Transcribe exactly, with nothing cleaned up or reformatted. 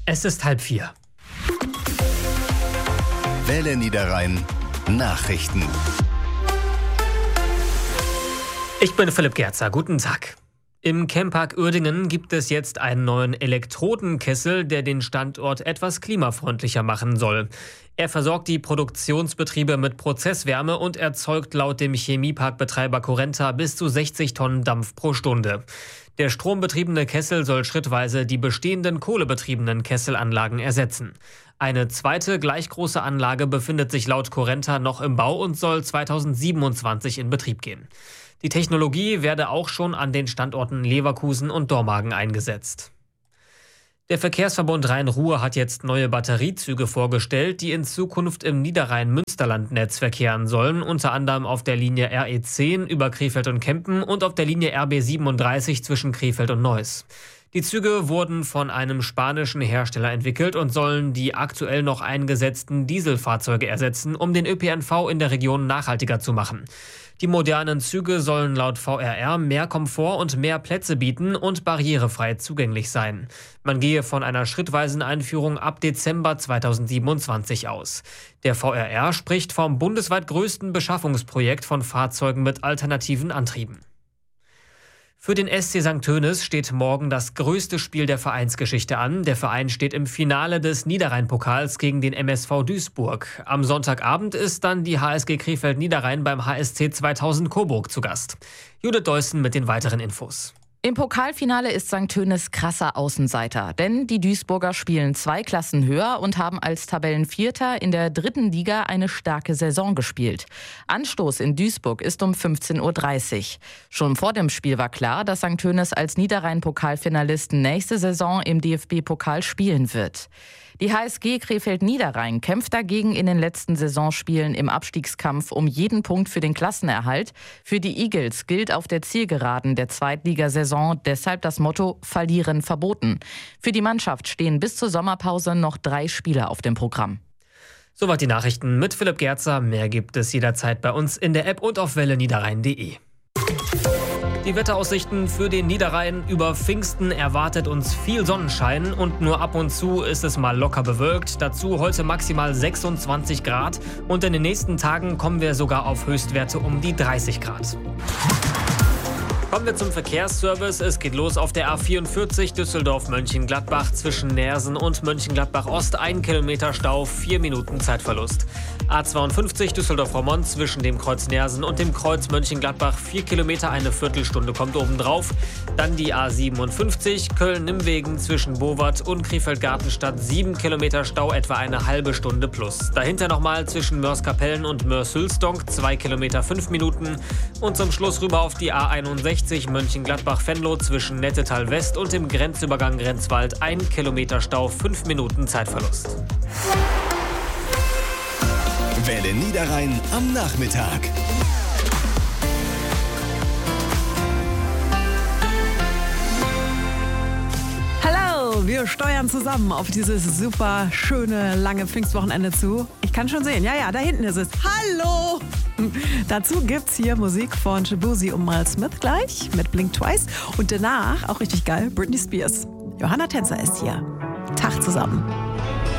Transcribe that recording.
Es ist halb vier. Welle Niederrhein Nachrichten. Ich bin Philipp Gerzer. Guten Tag. Im Camppark Uerdingen gibt es jetzt einen neuen Elektrodenkessel, der den Standort etwas klimafreundlicher machen soll. Er versorgt die Produktionsbetriebe mit Prozesswärme und erzeugt laut dem Chemieparkbetreiber Currenta bis zu sechzig Tonnen Dampf pro Stunde. Der strombetriebene Kessel soll schrittweise die bestehenden kohlebetriebenen Kesselanlagen ersetzen. Eine zweite gleich große Anlage befindet sich laut Currenta noch im Bau und soll zweitausendsiebenundzwanzig in Betrieb gehen. Die Technologie werde auch schon an den Standorten Leverkusen und Dormagen eingesetzt. Der Verkehrsverbund Rhein-Ruhr hat jetzt neue Batteriezüge vorgestellt, die in Zukunft im Niederrhein-Münsterland-Netz verkehren sollen, unter anderem auf der Linie R E zehn über Krefeld und Kempen und auf der Linie R B siebenunddreißig zwischen Krefeld und Neuss. Die Züge wurden von einem spanischen Hersteller entwickelt und sollen die aktuell noch eingesetzten Dieselfahrzeuge ersetzen, um den Ö P N V in der Region nachhaltiger zu machen. Die modernen Züge sollen laut V R R mehr Komfort und mehr Plätze bieten und barrierefrei zugänglich sein. Man gehe von einer schrittweisen Einführung ab Dezember zweitausendsiebenundzwanzig aus. Der V R R spricht vom bundesweit größten Beschaffungsprojekt von Fahrzeugen mit alternativen Antrieben. Für den S C Sankt Tönis steht morgen das größte Spiel der Vereinsgeschichte an. Der Verein steht im Finale des Niederrhein-Pokals gegen den M S V Duisburg. Am Sonntagabend ist dann die H S G Krefeld Niederrhein beim H S C zweitausend Coburg zu Gast. Judith Deussen mit den weiteren Infos. Im Pokalfinale ist Sankt Tönis krasser Außenseiter, denn die Duisburger spielen zwei Klassen höher und haben als Tabellenvierter in der dritten Liga eine starke Saison gespielt. Anstoß in Duisburg ist um fünfzehn Uhr dreißig. Schon vor dem Spiel war klar, dass Sankt Tönis als Niederrhein-Pokalfinalisten nächste Saison im D F B-Pokal spielen wird. Die H S G Krefeld Niederrhein kämpft dagegen in den letzten Saisonspielen im Abstiegskampf um jeden Punkt für den Klassenerhalt. Für die Eagles gilt auf der Zielgeraden der Zweitligasaison deshalb das Motto Verlieren verboten. Für die Mannschaft stehen bis zur Sommerpause noch drei Spiele auf dem Programm. Soweit die Nachrichten mit Philipp Gerzer. Mehr gibt es jederzeit bei uns in der App und auf welle niederrhein punkt de. Die Wetteraussichten für den Niederrhein: über Pfingsten erwartet uns viel Sonnenschein und nur ab und zu ist es mal locker bewölkt. Dazu heute maximal sechsundzwanzig Grad und in den nächsten Tagen kommen wir sogar auf Höchstwerte um die dreißig Grad. Kommen wir zum Verkehrsservice. Es geht los auf der A vierundvierzig Düsseldorf-Mönchengladbach zwischen Neersen und Mönchengladbach-Ost. Ein Kilometer Stau, vier Minuten Zeitverlust. A zweiundfünfzig Düsseldorf-Roermond zwischen dem Kreuz Neersen und dem Kreuz Mönchengladbach. Vier Kilometer, eine Viertelstunde kommt obendrauf. Dann die A siebenundfünfzig Köln-Nimwegen zwischen Bowart und Krefeld-Gartenstadt. Sieben Kilometer Stau, etwa eine halbe Stunde plus. Dahinter nochmal zwischen Mörs-Kapellen und Mörs-Hülsdonk. Zwei Kilometer, fünf Minuten. Und zum Schluss rüber auf die A einundsechzig Mönchengladbach-Venlo zwischen Nettetal West und dem Grenzübergang Grenzwald. Ein Kilometer Stau, fünf Minuten Zeitverlust. Welle Niederrhein am Nachmittag. Hallo, wir steuern zusammen auf dieses super schöne lange Pfingstwochenende zu. Ich kann schon sehen, ja, ja, da hinten ist es. Hallo! Dazu gibt's hier Musik von Shabuzi und Miles Smith gleich mit Blink Twice. Und danach, auch richtig geil, Britney Spears. Johanna Tänzer ist hier. Tag zusammen.